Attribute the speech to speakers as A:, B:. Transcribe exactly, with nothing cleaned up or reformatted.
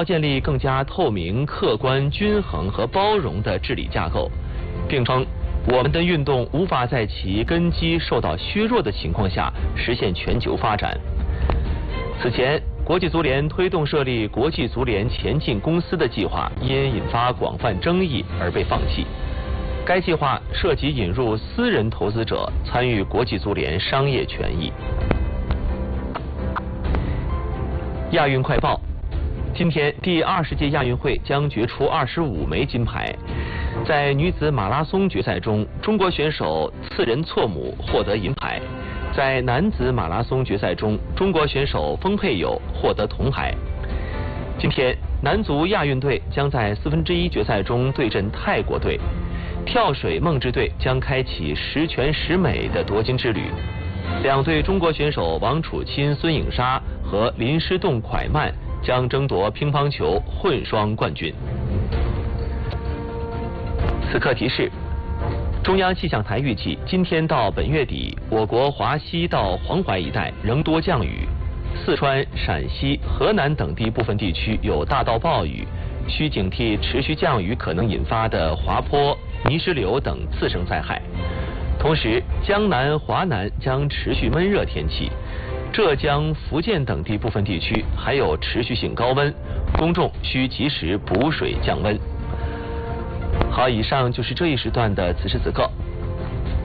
A: 要建立更加透明、客观、均衡和包容的治理架构，并称我们的运动无法在其根基受到削弱的情况下实现全球发展。此前，国际足联推动设立国际足联前进公司的计划因引发广泛争议而被放弃。该计划涉及引入私人投资者参与国际足联商业权益。亚运快报。今天，第二十届亚运会将决出二十五枚金牌。在女子马拉松决赛中，中国选手次仁错姆获得银牌；在男子马拉松决赛中，中国选手封佩友获得铜牌。今天，男足亚运队将在四分之一决赛中对阵泰国队，跳水梦之队将开启十全十美的夺金之旅。两队中国选手王楚钦、孙颖莎和林诗栋、蒯曼将争夺乒乓球混双冠军。此刻提示：中央气象台预计，今天到本月底，我国华西到黄淮一带仍多降雨，四川、陕西、河南等地部分地区有大到暴雨，需警惕持续降雨可能引发的滑坡、泥石流等次生灾害。同时，江南、华南将持续闷热天气。浙江、福建等地部分地区还有持续性高温，公众需及时补水降温。好，以上就是这一时段的此时此刻。